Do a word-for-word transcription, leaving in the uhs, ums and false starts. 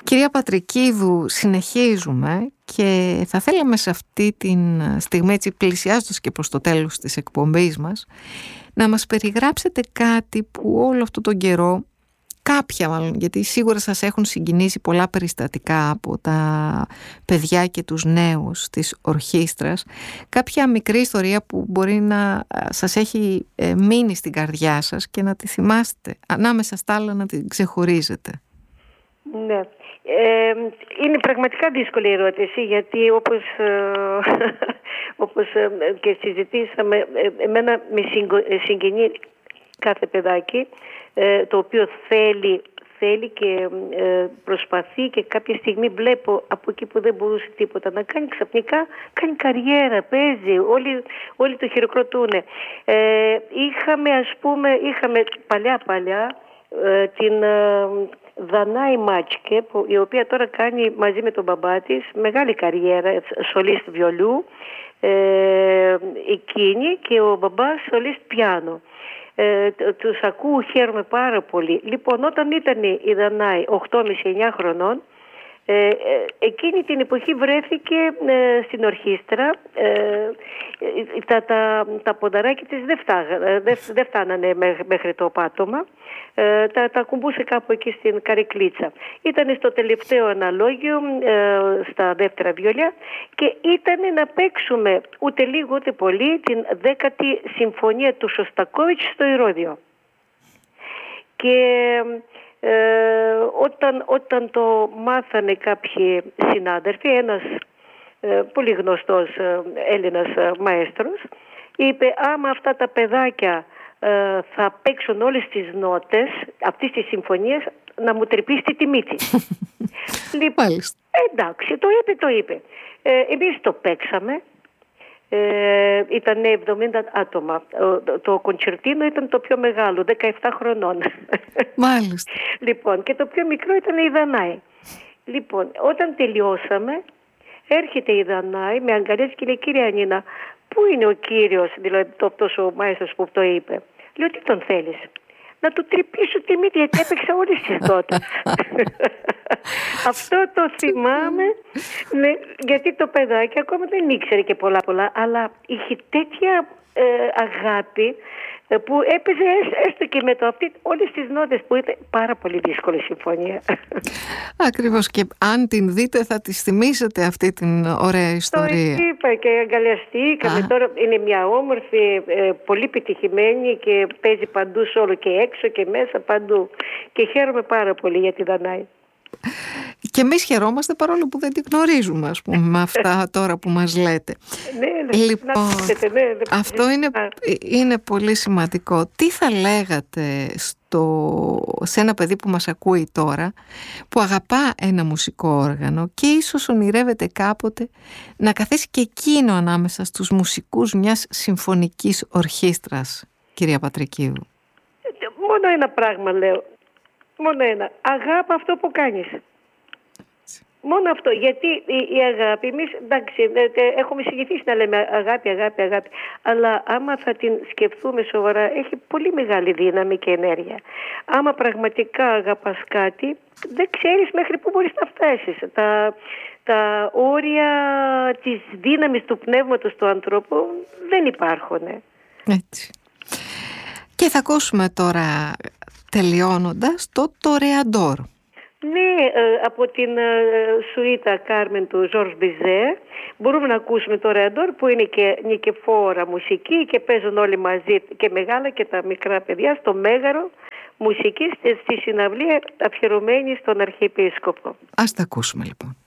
Κυρία Πατρικίδου, συνεχίζουμε και θα θέλαμε σε αυτή τη στιγμή, έτσι πλησιάζοντας και προς το τέλος της εκπομπής μας, να μας περιγράψετε κάτι που όλο αυτόν τον καιρό, κάποια μάλλον, γιατί σίγουρα σας έχουν συγκινήσει πολλά περιστατικά από τα παιδιά και τους νέους της ορχήστρας, κάποια μικρή ιστορία που μπορεί να σας έχει μείνει στην καρδιά σας και να τη θυμάστε, ανάμεσα στα άλλα να την ξεχωρίζετε. Ναι. Ε, είναι πραγματικά δύσκολη ερώτηση, γιατί όπως, ε, όπως ε, και συζητήσαμε, ε, εμένα με συγκινεί κάθε παιδάκι ε, το οποίο θέλει, θέλει και ε, προσπαθεί, και κάποια στιγμή βλέπω από εκεί που δεν μπορούσε τίποτα να κάνει, ξαφνικά κάνει καριέρα, παίζει, όλοι, όλοι το χειροκροτούν. Ε, είχαμε ας πούμε, είχαμε παλιά παλιά ε, την... Ε, Δανάη Μάτσκε, που, η οποία τώρα κάνει μαζί με τον μπαμπά της μεγάλη καριέρα, σολίστ βιολού, ε, εκείνη, και ο μπαμπάς σολίστ πιάνο. Ε, τους ακούω, χαίρομαι πάρα πολύ. Λοιπόν, όταν ήταν η Δανάη οκτώ και μισή εννιά χρονών, Ε, εκείνη την εποχή βρέθηκε ε, στην ορχήστρα, ε, τα, τα, τα ποδαράκια της δεν, φτάγα, δεν, δεν φτάνανε μέχρι το πάτωμα, ε, τα, τα κουμπούσε κάπου εκεί στην καρικλίτσα. Ήταν στο τελευταίο αναλόγιο, ε, στα δεύτερα βιολιά, και ήταν να παίξουμε ούτε λίγο ούτε πολύ την δέκατη συμφωνία του Σωστακόβιτς στο Ηρώδειο. Και Ε, όταν, όταν το μάθανε κάποιοι συνάδελφοι, ένας ε, πολύ γνωστός ε, Έλληνας ε, μαέστρος είπε, άμα αυτά τα παιδάκια ε, θα παίξουν όλες τις νότες αυτής της συμφωνίας, να μου τρυπήσει τη τιμή της. Λοιπόν, εντάξει, το είπε, το είπε. Ε, εμείς το παίξαμε. Ε, ήταν εβδομήντα άτομα. Το, το κοντσερτίνο ήταν το πιο μεγάλο, δεκαεπτά χρονών. Μάλιστα. Λοιπόν, και το πιο μικρό ήταν η Δανάη. Λοιπόν, όταν τελειώσαμε, έρχεται η Δανάη με αγκαλιάζει και λέει, κύριε Ανίνα, πού είναι ο κύριος, δηλαδή αυτός ο μαέστρος που το είπε? Λέω, τι τον θέλεις? Να του τρυπήσω τη μύτη, γιατί έπαιξα όλες τις νότες. Αυτό το θυμάμαι, ναι, γιατί το παιδάκι ακόμα δεν ήξερε και πολλά πολλά, αλλά είχε τέτοια ε, αγάπη ε, που έπαιζε έστω και με το αυτή όλες τις νότες, που ήταν πάρα πολύ δύσκολη συμφωνία. Ακριβώς, και αν την δείτε θα της θυμίσετε αυτή την ωραία ιστορία. Το είπα και αγκαλιαστήκαμε. Α. Τώρα είναι μια όμορφη, ε, πολύ πετυχημένη και παίζει παντού, σε όλο και έξω και μέσα, παντού. Και χαίρομαι πάρα πολύ για τη Δανάη. Και εμείς χαιρόμαστε, παρόλο που δεν την γνωρίζουμε, ας πούμε, με αυτά τώρα που μας λέτε. Ναι, ναι, λοιπόν, να, ναι, ναι, αυτό είναι, είναι πολύ σημαντικό. Τι θα λέγατε στο, σε ένα παιδί που μας ακούει τώρα, που αγαπά ένα μουσικό όργανο και ίσως ονειρεύεται κάποτε να καθίσει και εκείνο ανάμεσα στους μουσικούς μιας συμφωνικής ορχήστρας, κυρία Πατρικίδου? Μόνο ένα πράγμα λέω. Μόνο ένα. Αγάπη αυτό που κάνεις. Μόνο αυτό. Γιατί η, η αγάπη, εμείς εντάξει, έχουμε συνηθίσει να λέμε αγάπη, αγάπη, αγάπη. Αλλά άμα θα την σκεφτούμε σοβαρά, έχει πολύ μεγάλη δύναμη και ενέργεια. Άμα πραγματικά αγαπάς κάτι, δεν ξέρεις μέχρι πού μπορείς να φτάσεις. Τα, τα όρια της δύναμης του πνεύματος του ανθρώπου δεν υπάρχουν. Έτσι. Και θα ακούσουμε τώρα, τελειώνοντας, το Τορεαντόρ. Ναι, από την σουίτα Κάρμεν του Ζορζ Μπιζέ μπορούμε να ακούσουμε το Τορεαντόρ, που είναι και νικηφόρα μουσική και παίζουν όλοι μαζί, και μεγάλα και τα μικρά παιδιά, στο Μέγαρο μουσική, στη συναυλία αφιερωμένη στον Αρχιεπίσκοπο. Ας τα ακούσουμε λοιπόν.